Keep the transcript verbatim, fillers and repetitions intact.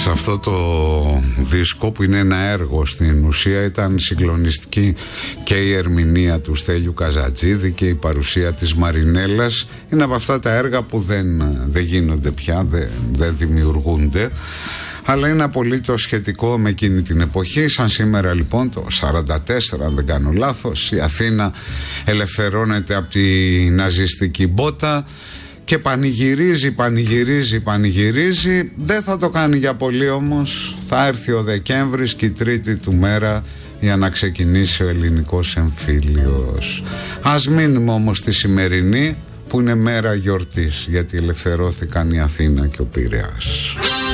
σε αυτό το δίσκο, που είναι ένα έργο στην ουσία, ήταν συγκλονιστική και η ερμηνεία του Στέλιου Καζατζίδη και η παρουσία της Μαρινέλας. Είναι από αυτά τα έργα που δεν, δεν γίνονται πια, δεν, δεν δημιουργούνται, αλλά είναι απολύτως σχετικό με εκείνη την εποχή. Σαν σήμερα λοιπόν το σαράντα τέσσερα, αν δεν κάνω λάθος, η Αθήνα ελευθερώνεται από τη ναζιστική μπότα και πανηγυρίζει, πανηγυρίζει, πανηγυρίζει. Δεν θα το κάνει για πολύ όμως. Θα έρθει ο Δεκέμβρης και η τρίτη του μέρα για να ξεκινήσει ο ελληνικός εμφύλιος. Ας μείνουμε όμως στη σημερινή, που είναι μέρα γιορτής, γιατί ελευθερώθηκαν η Αθήνα και ο Πειραιάς.